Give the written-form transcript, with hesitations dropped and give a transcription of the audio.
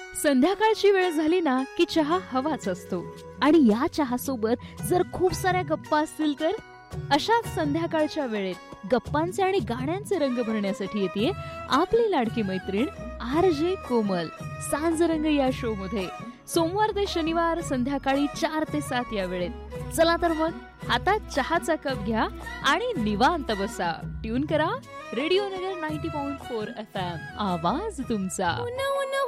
संध्याकाळची वेळ झाली ना की चहा हवाच असतो. आणि या चहा सोबत जर खूप साऱ्या गप्पा असतील तर अशाच संध्याकाळच्या वेळेत गप्पांचे आणि गाण्यांचे रंग भरण्यासाठी येते आपली लाडकी मैत्रीण RJ कोमल सांजरंग या शो मध्ये सोमवार ते शनिवार संध्याकाळी 4 ते 7 या वेळेत. चला तर मग हातात चहाचा कप घ्या आणि निवांत बसा. ट्यून करा रेडिओ नगर 90.4 FM. आवाज तुमचा.